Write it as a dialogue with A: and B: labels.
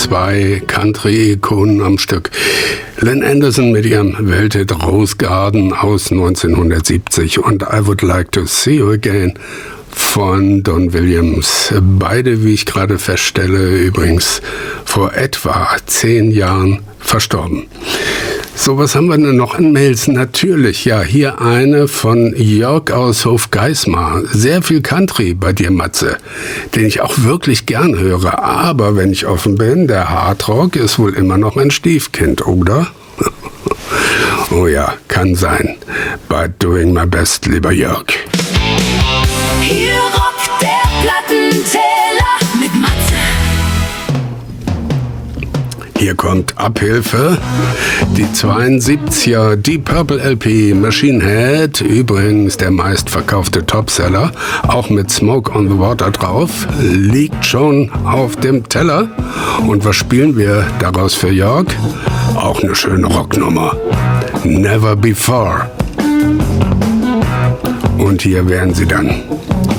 A: 2 Country-Ikonen am Stück. Lynn Anderson mit ihrem Welthit Rose Garden aus 1970 und I Would Like to See You Again von Don Williams. Beide, wie ich gerade feststelle, übrigens vor etwa 10 Jahren verstorben. So, was haben wir denn noch an Mails? Natürlich, ja, hier eine von Jörg aus Hofgeismar. Sehr viel Country bei dir, Matze, den ich auch wirklich gern höre. Aber wenn ich offen bin, der Hardrock ist wohl immer noch mein Stiefkind, oder? Oh ja, kann sein. But doing my best, lieber Jörg.
B: Hier rockt der Plattenteller mit Matze.
A: Hier kommt Abhilfe, die 72er Deep Purple LP Machine Head, übrigens der meistverkaufte Topseller, auch mit Smoke on the Water drauf, liegt schon auf dem Teller. Und was spielen wir daraus für Jörg? Auch eine schöne Rocknummer. Never Before. Und hier wären sie dann.